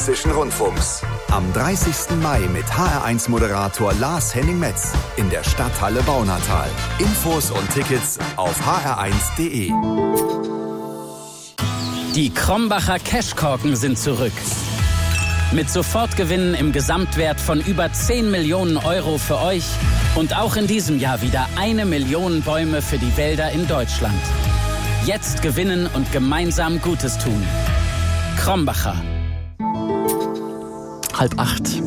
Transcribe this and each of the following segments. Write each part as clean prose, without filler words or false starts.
Hessischen Rundfunks. Am 30. Mai mit HR1-Moderator Lars Henning-Metz in der Stadthalle Baunatal. Infos und Tickets auf hr1.de. Die Krombacher Cashkorken sind zurück. Mit Sofortgewinnen im Gesamtwert von über 10 Millionen Euro für euch und auch in diesem Jahr wieder 1 Million Bäume für die Wälder in Deutschland. Jetzt gewinnen und gemeinsam Gutes tun. Krombacher. 7:30.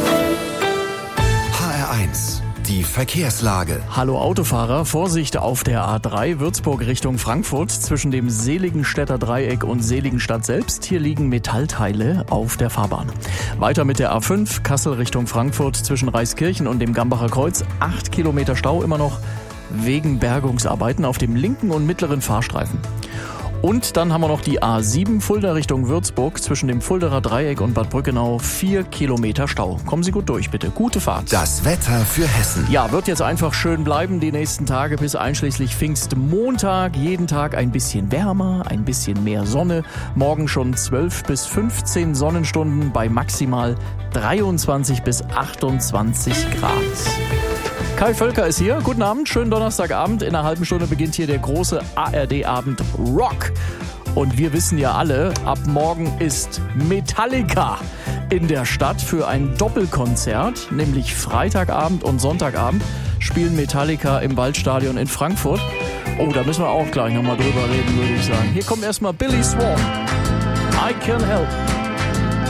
HR1, die Verkehrslage. Hallo Autofahrer, Vorsicht auf der A3 Würzburg Richtung Frankfurt zwischen dem Seligenstädter Dreieck und Seligenstadt selbst. Hier liegen Metallteile auf der Fahrbahn. Weiter mit der A5 Kassel Richtung Frankfurt zwischen Reiskirchen und dem Gambacher Kreuz. 8 Kilometer Stau immer noch wegen Bergungsarbeiten auf dem linken und mittleren Fahrstreifen. Und dann haben wir noch die A7 Fulda Richtung Würzburg zwischen dem Fulderer Dreieck und Bad Brückenau. 4 Kilometer Stau. Kommen Sie gut durch, bitte. Gute Fahrt. Das Wetter für Hessen. Ja, wird jetzt einfach schön bleiben die nächsten Tage bis einschließlich Pfingstmontag. Jeden Tag ein bisschen wärmer, ein bisschen mehr Sonne. Morgen schon 12 bis 15 Sonnenstunden bei maximal 23 bis 28 Grad. Kai Völker ist hier. Guten Abend, schönen Donnerstagabend. In einer halben Stunde beginnt hier der große ARD-Abend Rock. Und wir wissen ja alle, ab morgen ist Metallica in der Stadt für ein Doppelkonzert. Nämlich Freitagabend und Sonntagabend spielen Metallica im Waldstadion in Frankfurt. Oh, da müssen wir auch gleich nochmal drüber reden, würde ich sagen. Hier kommt erstmal Billy Swan. I Can Help.